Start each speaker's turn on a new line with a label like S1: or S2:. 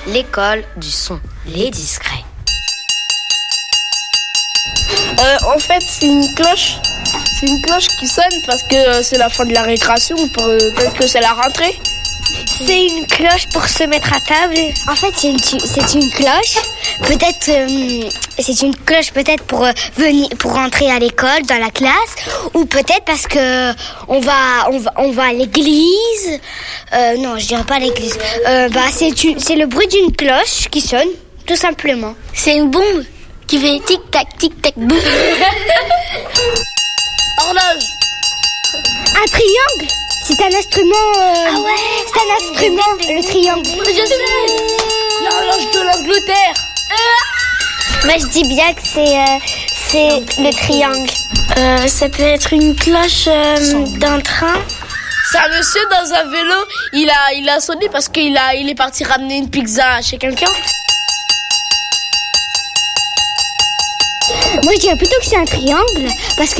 S1: l'école du son, les discrets.
S2: En fait, c'est une cloche. C'est une cloche qui sonne parce que c'est la fin de la récréation, peut-être que c'est la rentrée.
S3: C'est une cloche pour se mettre à table. En fait, c'est une cloche. Peut-être, c'est une cloche peut-être pour venir, pour rentrer à l'école, dans la classe, ou peut-être parce que on va à l'église. Non, je dirais pas à l'église. C'est le bruit d'une cloche qui sonne, tout simplement.
S4: C'est une bombe qui fait tic tac boum.
S2: Horloge.
S3: Un triangle. C'est un instrument. C'est un instrument, le triangle.
S2: Je sais. L'horloge de l'Angleterre.
S3: Moi, je dis bien que c'est le triangle.
S4: Ça peut être une cloche d'un train.
S2: C'est un monsieur dans un vélo. Il a sonné parce qu'il est parti ramener une pizza chez quelqu'un.
S3: Moi, je dirais plutôt que c'est un triangle parce que